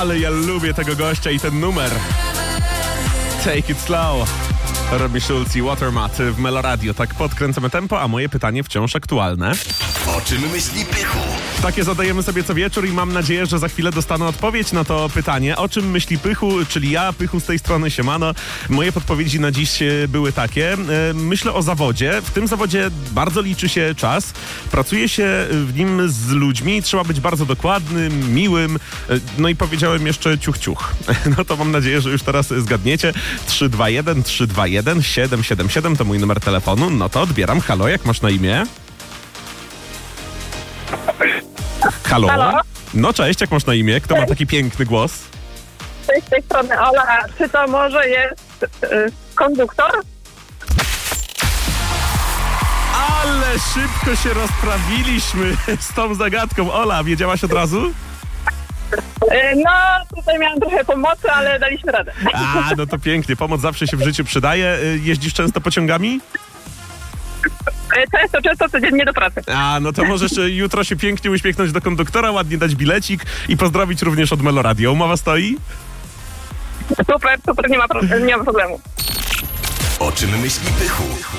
Ale ja lubię tego gościa i ten numer. Take it slow. Robi Schulz i Watermat w Meloradio. Tak podkręcamy tempo, a moje pytanie wciąż aktualne. O czym myśli Pychu? Takie zadajemy sobie co wieczór i mam nadzieję, że za chwilę dostanę odpowiedź na to pytanie. O czym myśli Pychu, czyli ja, Pychu z tej strony, siemano. Moje podpowiedzi na dziś były takie. Myślę o zawodzie. W tym zawodzie bardzo liczy się czas. Pracuje się w nim z ludźmi. Trzeba być bardzo dokładnym, miłym. No i powiedziałem jeszcze ciuch, ciuch. No to mam nadzieję, że już teraz zgadniecie. 321 321 777 to mój numer telefonu. No to odbieram. Halo, jak masz na imię? Halo? Halo? No cześć, jak masz na imię? Kto ma taki piękny głos? Cześć, z tej strony Ola. Czy to może jest konduktor? Ale szybko się rozprawiliśmy z tą zagadką. Ola, wiedziałaś od razu? No, tutaj miałam trochę pomocy, ale daliśmy radę. No to pięknie. Pomoc zawsze się w życiu przydaje. Jeździsz często pociągami? Często, codziennie do pracy. No to możesz jutro się pięknie uśmiechnąć do konduktora, ładnie dać bilecik i pozdrowić również od Meloradio. Umowa stoi? Super, nie ma problemu. O czym myśli Pychu?